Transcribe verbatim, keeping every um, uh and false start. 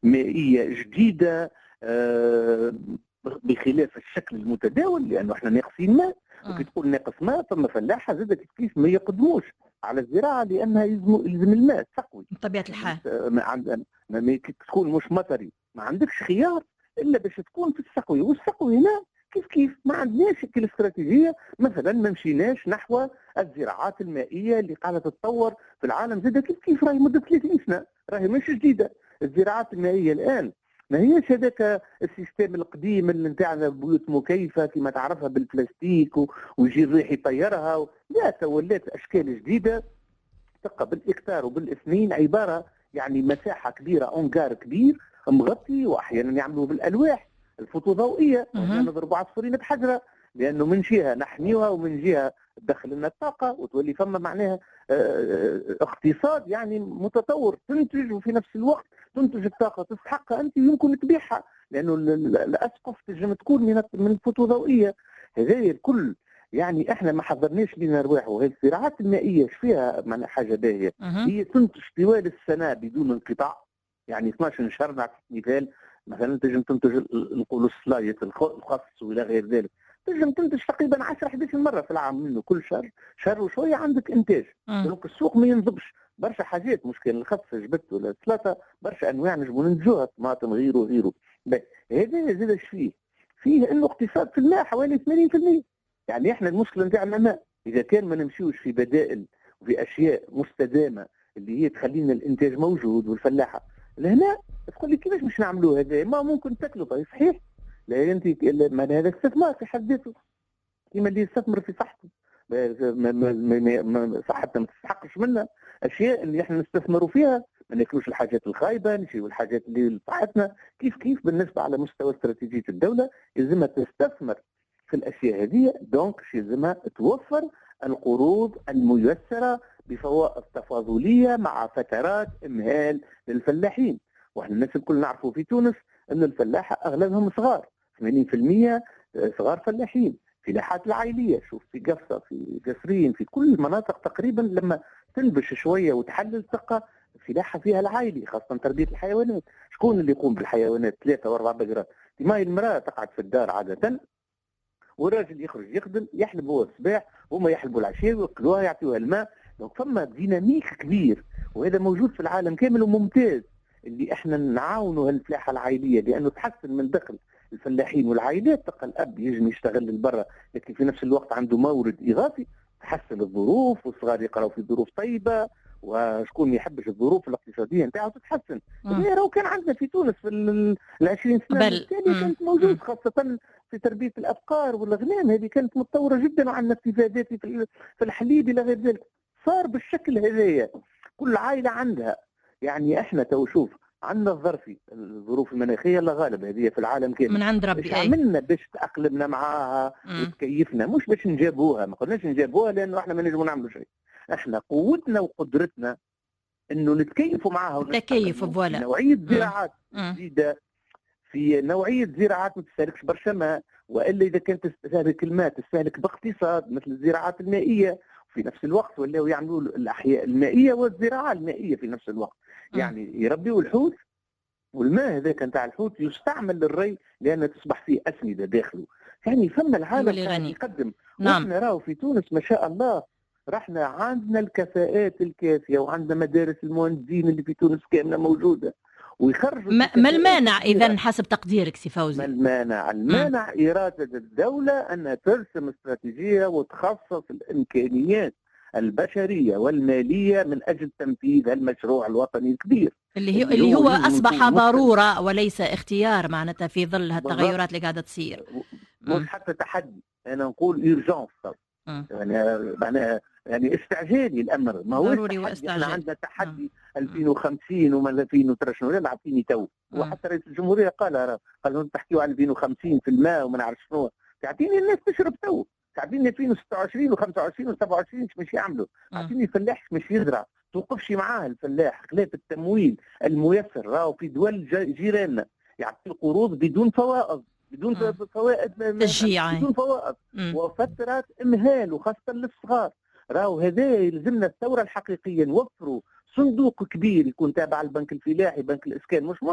مائيه جديده بخلاف الشكل المتداول، لانه احنا ناقصين ماء. وكي تقول ناقص ماء ثم فلاحه زاد كيف ما يقدموش على الزراعه لانها يلزم يلزم الماء التقوي بطبيعه الحال. ما عندنا ما تكون مش مطري ما عندكش خيار الا باش تكون في السقوي، والسقوي هنا كيف كيف ما عندناش الاستراتيجيه. مثلا ما مشيناش نحو الزراعات المائيه اللي قاعده تتطور في العالم زاد كيف كيف راهي مده ثلاثين سنه، راهي مش جديده. الزراعات المائيه الان ما هيش هذاك السيستم القديم اللي نتاعنا بيوت مكيفه كما تعرفها بالبلاستيك ويجي الريح يطيرها، لا تولات اشكال جديده تبقى بالاكتار وبالاثنين، عباره يعني مساحه كبيره، اونجار كبير مغطي، واحيانا يعملوه بالالواح الفوتوضوئيه نضربوا عصفورين بحجره، لانه من جهه نحميوها ومن جهه تدخل لنا الطاقه وتولي فما معناها اقتصاد يعني متطور، تنتج وفي نفس الوقت تنتج الطاقه تستحقها انت ويمكن تبيعها، لانه الاسقف تنجم تكون من من الفوتوضوئيه. هذايا الكل يعني احنا ما حضرناش لنا رواح. وهي الزراعات المائيه فيها معناها حاجه باهيه، هي تنتج طوال السنه بدون انقطاع، يعني اثناش شهر. نعطيك مثال، مثلا تنجم تنتج نقولوا السلايط الخس والى غير ذلك، تنجم تنتج تقريبا عشرة إحدى عشرة مره في العام، منه كل شهر شهر وشويه عندك انتاج. دونك السوق ما ينضبش برشا حاجات، مش كان الخس جبت ولا السلطه، برشا انواع نجموا ننتجوها، طماطم غيره غيره. هذا زاد ايش فيه؟ فيه انه اقتصاد في الماء حوالي ثمانين بالمئة. يعني احنا المشكله نتاعنا ماء، اذا كان ما نمشيوش في بدائل وفي اشياء مستدامه اللي هي تخلينا الانتاج موجود والفلاحه لهنا، تقول لي كيفاش مش نعملوه هذا؟ ما ممكن تكلفه صحيح، لا انت ما هذا استثمار في حد ذاته، كيما اللي يستثمر في صحته صحتنا ما تستحقش منا اشياء اللي احنا نستثمروا فيها، ما ناكلوش الحاجات الخايبه، نشيلوا الحاجات اللي لصحتنا. كيف كيف بالنسبه على مستوى استراتيجيه الدوله يلزمها تستثمر في الاشياء هذه، دونك يلزمها توفر القروض الميسره بفوائد تفاضليه مع فترات امهال للفلاحين. واحنا الناس الكل نعرفوا في تونس ان الفلاحه اغلبهم صغار، ثمانين بالمئة صغار فلاحين، فلاحات العائليه، شوف في قفصه في قصرين في كل المناطق تقريبا، لما تنبش شويه وتحلل تلقى فلاحه فيها العائلي، خاصه تربيه الحيوانات. شكون اللي يقوم بالحيوانات؟ ثلاثه واربع بقرات. ما هي المراه تقعد في الدار عاده والراجل يخرج يخدم، يحلب هو الصباح وهم يحلبوا العشاء وياكلوها يعطيوها الماء. دونك فما ديناميك كبير، وهذا موجود في العالم كامل وممتاز، اللي احنا نعاونوا هالفلاحه العائليه، لانه تحسن من دخل الفلاحين والعائلات. تلقى الاب يجم يشتغل للبرا لكن في نفس الوقت عنده مورد اضافي، تحسن الظروف والصغار يقراوا في ظروف طيبه، وشكون ما يحبش الظروف الاقتصاديه نتاعو تتحسن. راهو كان عندنا في تونس في ال عشرين سنه الثانيه كانت موجود، خاصه في تربيه الابقار والغنم، هذه كانت متطوره جدا، وعندنا استفادات في الحليب الى غير ذلك. صار بالشكل هذايا كل عائله عندها. يعني احنا تو شوف عندنا الظرفي، الظروف المناخيه لا غالب هذه في العالم كامل من عند ربي، باش عملنا باش تاقلمنا معاها وتكيفنا، مش باش نجابوها. ما قلناش نجابوها لانه احنا ما نجموا نعملوا شيء، احنا قوتنا وقدرتنا انه نتكيفوا معاها تكيف فوالا. نوعيه زراعات جديده، في نوعيه زراعات ما تستهلكش برشا ماء، والا اذا كانت تستهلك الماء تستهلك باقتصاد مثل الزراعات المائيه. في نفس الوقت ولاو يعملوا الاحياء المائيه والزراعه المائيه في نفس الوقت، يعني يربيوا الحوت، والماء هذاك نتاع الحوت يستعمل للري لان تصبح فيه اسمده داخله. يعني فما العالم قاعد يقدم. نعم. واحنا راهو في تونس ما شاء الله رحنا عندنا الكفاءات الكافيه، وعندنا مدارس المهندسين اللي في تونس كامله موجوده ويخرجوا. ما, ما المانع اذا حسب تقديرك سي فوزي؟ ما المانع؟ المانع م. اراده الدوله انها ترسم استراتيجيه وتخصص الامكانيات البشريه والماليه من اجل تنفيذ المشروع الوطني الكبير اللي, هي اللي هو اصبح ضروره وليس اختيار، معناتها في ظل التغيرات اللي قاعده تصير. مش حتى تحدي، انا نقول ايرجونس، يعني معناها يعني استعجالي الامر، ما هو ضروري واستعجالي. احنا عندنا تحدي ألفين وخمسين وما ألفين وترى شنو لا عارفيني تو، وحتى رئيس الجمهوريه قال قالوا تحكيوا على ألفين وخمسين في الماء وما نعرف شنو، تعطيني الناس تشرب تو، تعطيني ألفين وستة وعشرين وخمسة وعشرين وسبعة وعشرين مش يعملوا، تعطيني الفلاح مش يزرع، توقفش معاه الفلاح. خلاف التمويل الميسر راهو في دول جيراننا يعطي القروض بدون فوائد، بدون فوائد تشجيع، بدون فوائد وفترات امهال، وخاصه للصغار. راهو هذا يلزمنا الثوره الحقيقيه، نوفروا صندوق كبير يكون تابع البنك الفلاحي، بنك الاسكان، مش